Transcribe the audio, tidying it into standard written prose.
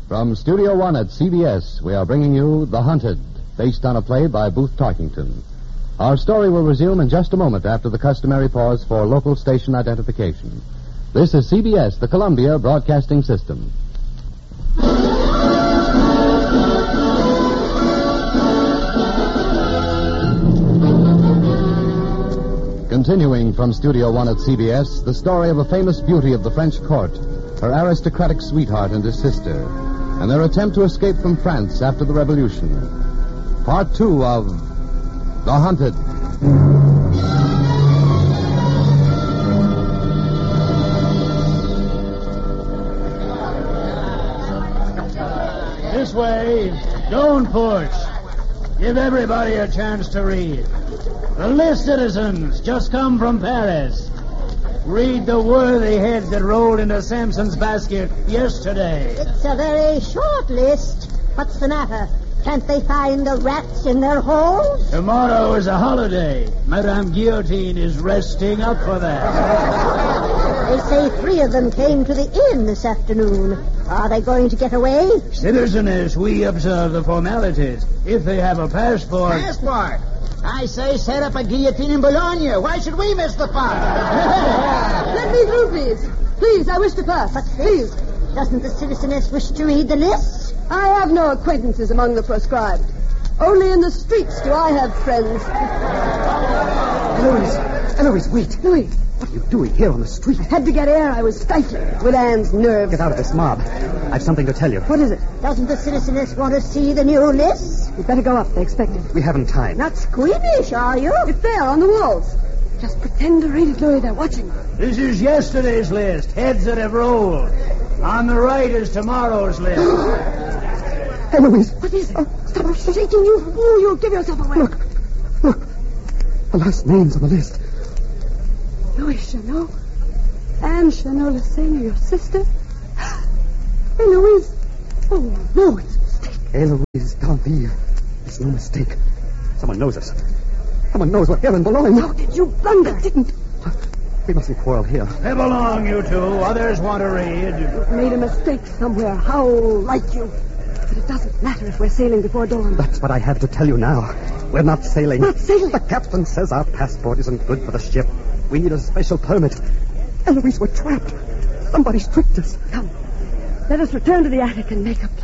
From Studio One at CBS, we are bringing you The Hunted, based on a play by Booth Tarkington. Our story will resume in just a moment after the customary pause for local station identification. This is CBS, the Columbia Broadcasting System. Continuing from Studio One at CBS, the story of a famous beauty of the French court, her aristocratic sweetheart and his sister, and their attempt to escape from France after the Revolution. Part 2 of The Hunted. This way. Don't push. Give everybody a chance to read. The list, citizens, just come from Paris. Read the worthy heads that rolled into Samson's basket yesterday. It's a very short list. What's the matter? Can't they find the rats in their holes? Tomorrow is a holiday. Madame Guillotine is resting up for that. They say 3 of them came to the inn this afternoon. Are they going to get away? Citizeness, we observe the formalities. If they have a passport... Passport? I say set up a guillotine in Bologna. Why should we miss the fun? Let me through, please. Please, I wish to pass. What's this? Doesn't the citizeness wish to read the list? I have no acquaintances among the proscribed. Only in the streets do I have friends. Eloise, wait. Louis, What are you doing here on the street? I had to get air. I was stifling with Anne's nerves. Get out of this mob. I've something to tell you. What is it? Doesn't the citizeness want to see the new list? You'd better go up. They expect it. We haven't time. Not squeamish, are you? It's there on the walls. Just pretend to read it, Louis. They're watching. This is yesterday's list. Heads that have rolled. On the right is tomorrow's list. Eloise. What is it? Stop shaking, you fool. You'll give yourself away. Look. The last name's on the list. Louis Chanot. Anne Chanot-Lessegne, your sister. Eloise. Oh, no, it's a mistake. Eloise Danville. It's no mistake. Someone knows us. Someone knows we're here in Boulogne. How did you blunder? I didn't. We mustn't quarrel here. Step along, you two. Others want to read. You've made a mistake somewhere. How like you. But it doesn't matter if we're sailing before dawn. That's what I have to tell you now. We're not sailing. Not sailing? The captain says our passport isn't good for the ship. We need a special permit. Eloise, we're trapped. Somebody's tricked us. Come. Let us return to the attic and make a